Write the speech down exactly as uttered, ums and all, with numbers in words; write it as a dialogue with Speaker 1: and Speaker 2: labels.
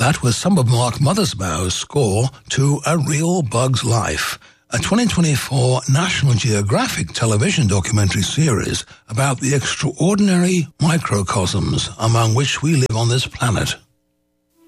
Speaker 1: That was some of Mark Mothersbaugh's score to A Real Bug's Life, a twenty twenty-four National Geographic television documentary series about the extraordinary microcosms among which we live on this planet.